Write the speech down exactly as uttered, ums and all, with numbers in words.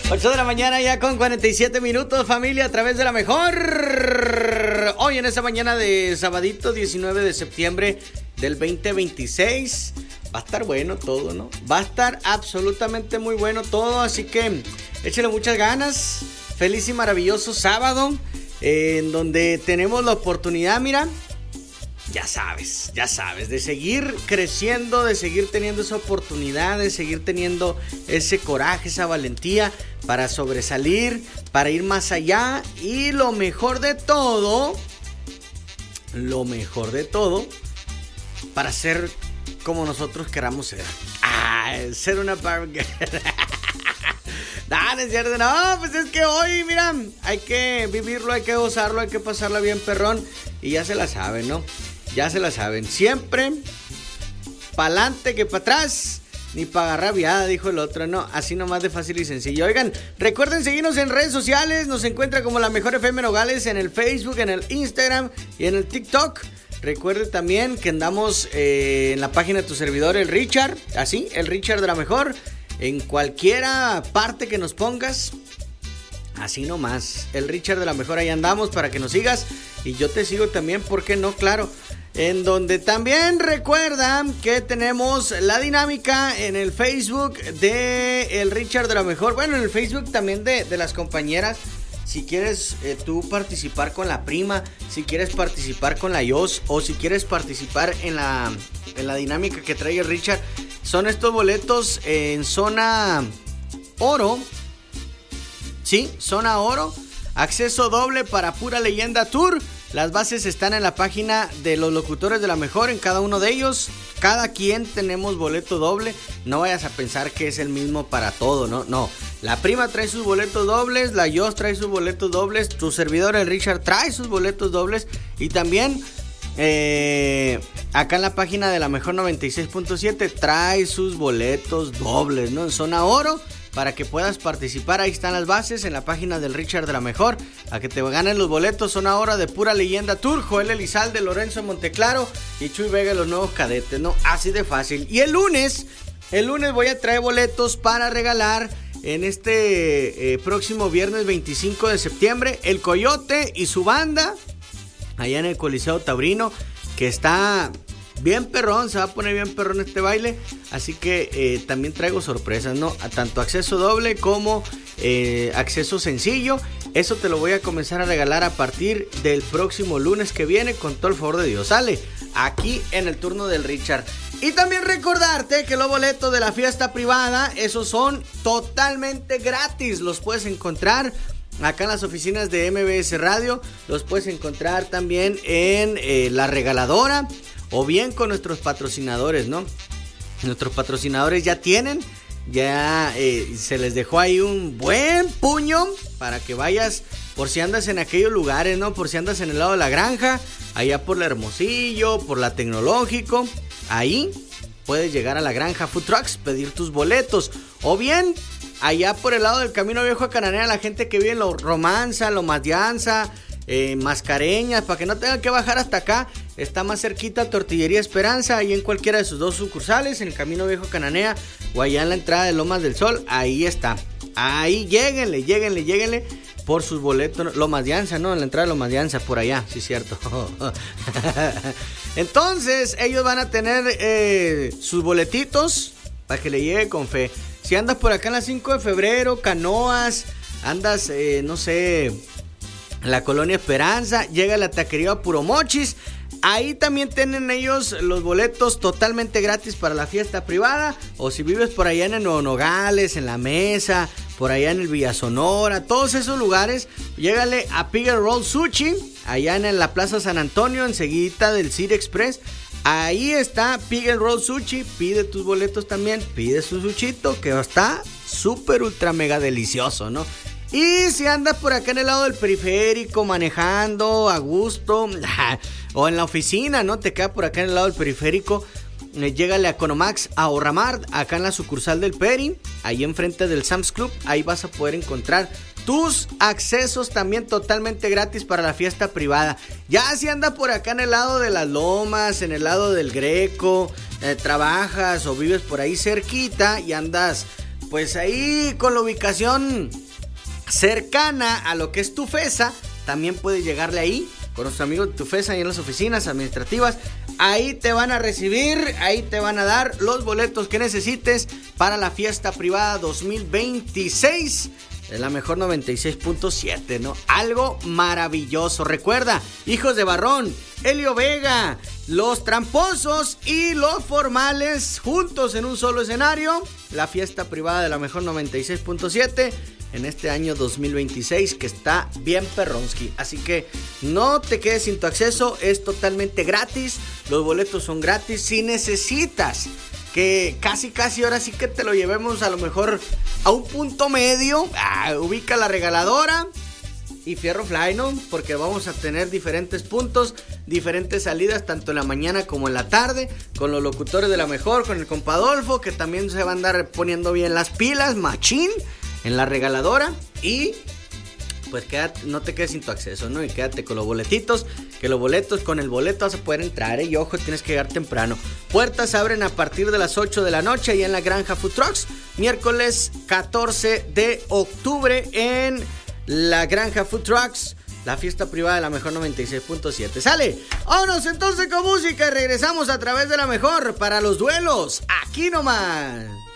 ocho de la mañana ya con cuarenta y siete minutos, familia, a través de la mejor. Hoy en esta mañana de sabadito diecinueve de septiembre del veinte veintiséis. Va a estar bueno todo, ¿no? Va a estar absolutamente muy bueno todo, así que échale muchas ganas. Feliz y maravilloso sábado, eh, en donde tenemos la oportunidad, mira, ya sabes, ya sabes, de seguir creciendo, de seguir teniendo esa oportunidad, de seguir teniendo ese coraje, esa valentía para sobresalir, para ir más allá. Y lo mejor de todo, lo mejor de todo, para ser como nosotros queramos ser. Ah, ser una Barbie. No, no es cierto, no, pues es que hoy, mira, hay que vivirlo, hay que gozarlo, hay que pasarla bien, perrón. Y ya se la saben, ¿no? Ya se la saben. Siempre pa'lante que para atrás, ni para agarrar viada, dijo el otro, ¿no? Así nomás de fácil y sencillo. Oigan, recuerden seguirnos en redes sociales. Nos encuentra como La Mejor F M Nogales en el Facebook, en el Instagram y en el TikTok. Recuerden también que andamos eh, en la página de tu servidor, el Richard. Así, el Richard de La Mejor. En cualquiera parte que nos pongas, así nomás, el Richard de La Mejor, ahí andamos para que nos sigas. Y yo te sigo también, ¿por qué no? Claro. En donde también recuerdan que tenemos la dinámica en el Facebook de el Richard de La Mejor. Bueno, en el Facebook también de, de las compañeras. Si quieres eh, tú participar con la prima, si quieres participar con la Yos, o si quieres participar en la, en la dinámica que trae el Richard, son estos boletos en zona oro. Sí, zona oro. Acceso doble para Pura Leyenda Tour. Las bases están en la página de los locutores de La Mejor, en cada uno de ellos. Cada quien tenemos boleto doble. No vayas a pensar que es el mismo para todo, ¿no? No. La prima trae sus boletos dobles, la Yos trae sus boletos dobles, tu servidor el Richard trae sus boletos dobles. Y también eh, acá en la página de La Mejor noventa y seis punto siete trae sus boletos dobles, ¿no? En zona oro, para que puedas participar. Ahí están las bases en la página del Richard de La Mejor, a que te ganen los boletos. Son ahora de Pura Leyenda Tour, Joel Elizalde, Lorenzo Monteclaro y Chuy Vega, los nuevos cadetes, ¿no? Así de fácil. Y el lunes, el lunes voy a traer boletos para regalar en este eh, próximo viernes veinticinco de septiembre. El Coyote y su banda, allá en el Coliseo Taurino, que está bien perrón, se va a poner bien perrón este baile. Así que eh, también traigo sorpresas, ¿no? A tanto acceso doble como eh, acceso sencillo. Eso te lo voy a comenzar a regalar a partir del próximo lunes que viene, con todo el favor de Dios. Sale aquí en el turno del Richard. Y también recordarte que los boletos de la fiesta privada, esos son totalmente gratis. Los puedes encontrar acá en las oficinas de M B S Radio. Los puedes encontrar también en eh, La Regaladora, o bien con nuestros patrocinadores, ¿no? Nuestros patrocinadores ya tienen, ya eh, se les dejó ahí un buen puño para que vayas, por si andas en aquellos lugares, ¿no? Por si andas en el lado de la Granja, allá por la Hermosillo, por la Tecnológico. Ahí puedes llegar a la Granja Food Trucks, pedir tus boletos. O bien allá por el lado del Camino Viejo a Cananea, la gente que vive en Lo Romanza, Lo Matianza, eh, Mascareñas, para que no tengan que bajar hasta acá. Está más cerquita Tortillería Esperanza, ahí en cualquiera de sus dos sucursales, en el Camino Viejo Cananea o allá en la entrada de Lomas del Sol. Ahí está. Ahí lléguenle, lléguenle, lléguenle por sus boletos. Lomas de Anza, ¿no? En la entrada de Lomas de Anza, por allá, sí, cierto. Entonces, ellos van a tener eh, sus boletitos para que le llegue con fe. Si andas por acá en la cinco de febrero, Canoas, andas, eh, no sé, en la Colonia Esperanza, llega a la taquería Puro Mochis. Ahí también tienen ellos los boletos totalmente gratis para la fiesta privada. O si vives por allá en el Nuevo Nogales, en La Mesa, por allá en el Villa Sonora, todos esos lugares, llégale a Pig and Roll Sushi, allá en la Plaza San Antonio, enseguida del City Express. Ahí está Pig and Roll Sushi. Pide tus boletos también, pide su sushito, que está súper ultra mega delicioso, ¿no? Y si andas por acá en el lado del periférico, manejando a gusto, o en la oficina, ¿no? Te queda por acá en el lado del periférico, eh, llégale a Conomax, a Ahorramar, acá en la sucursal del Peri, ahí enfrente del Sam's Club. Ahí vas a poder encontrar tus accesos también totalmente gratis para la fiesta privada. Ya si andas por acá en el lado de las Lomas, en el lado del Greco, eh, trabajas o vives por ahí cerquita y andas pues ahí con la ubicación cercana a lo que es Tufesa, también puedes llegarle ahí con nuestros amigos de Tufesa y en las oficinas administrativas. Ahí te van a recibir, ahí te van a dar los boletos que necesites para la fiesta privada dos mil veintiséis de la mejor noventa y seis punto siete, ¿no? Algo maravilloso. Recuerda, Hijos de Barrón, Elio Vega, Los Tramposos y Los Formales juntos en un solo escenario. La fiesta privada de la mejor noventa y seis punto siete en este año dos mil veintiséis, que está bien perronski. Así que no te quedes sin tu acceso, es totalmente gratis. Los boletos son gratis. Si necesitas que casi casi ahora sí que te lo llevemos a lo mejor a un punto medio, ah, ubica la regaladora y Fierro Fly, ¿no? Porque vamos a tener diferentes puntos, diferentes salidas, tanto en la mañana como en la tarde, con los locutores de la mejor, con el compa Adolfo, que también se va a andar poniendo bien las pilas, machín, en la regaladora. Y pues quédate, no te quedes sin tu acceso, ¿no? Y quédate con los boletitos, que los boletos, con el boleto vas a poder entrar, ¿eh? Y ojo, tienes que llegar temprano. Puertas abren a partir de las ocho de la noche y en la Granja Food Trucks, miércoles catorce de octubre en la Granja Food Trucks, la fiesta privada de la mejor noventa y seis punto siete. ¡Sale! ¡Vámonos entonces con música! Y regresamos a través de la mejor para los duelos, aquí nomás.